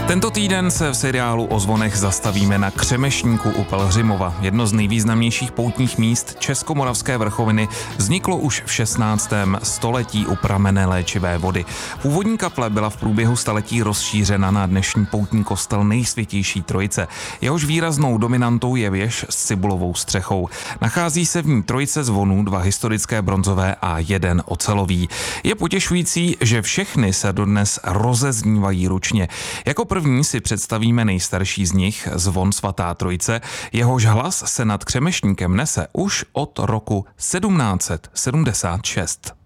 Tento týden se v seriálu o zvonech zastavíme na Křemešníku u Pelhřimova. Jedno z nejvýznamnějších poutních míst Českomoravské vrchoviny vzniklo už v 16. století u pramenné léčivé vody. Původní kaple byla v průběhu staletí rozšířena na dnešní poutní kostel Nejsvětější Trojice. Jehož výraznou dominantou je věž s cibulovou střechou. Nachází se v ní trojice zvonů, 2 historické bronzové a 1 ocelový. Je potěšující, že všechny se dodnes rozeznívají ručně. Jako první si představíme nejstarší z nich, zvon Svatá Trojice. Jehož hlas se nad Křemešníkem nese už od roku 1776.